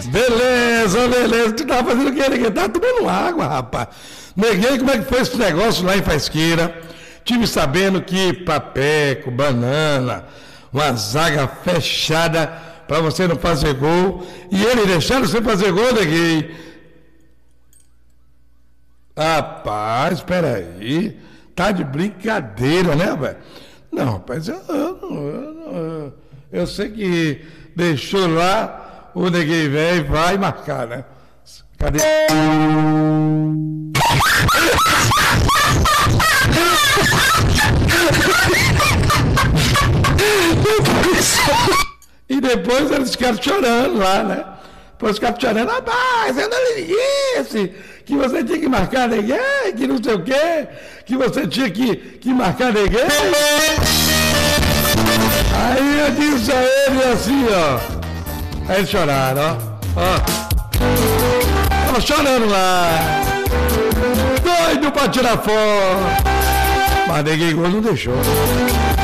Beleza, beleza. Tu tava fazendo o quê, Neguinho? Tava tomando água, rapaz. Neguinho, como é que foi esse negócio lá em Faisqueira? Tive sabendo que papeco, banana, uma zaga fechada pra você não fazer gol. E ele deixaram você fazer gol, Neguinho. Rapaz, espera aí. Tá de brincadeira, né, velho? Não, rapaz, eu sei que deixou lá, o Neguinho velho vai marcar, né? Cadê? E depois eles ficaram chorando lá, né? Depois ficaram chorando, rapaz, eu não lhe disse que você tinha que marcar ninguém, que não sei o quê, que você tinha que marcar ninguém. Aí eu disse a ele assim, ó. Aí eles choraram, ó. Tava chorando lá. Doido pra tirar foto. Mas ninguém não deixou.